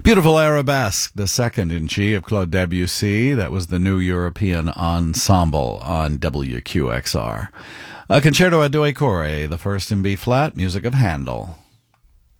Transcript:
Beautiful Arabesque, the second in G of Claude Debussy. That was the New European Ensemble on WQXR. Concerto a Due Cori, the first in B flat, music of Handel.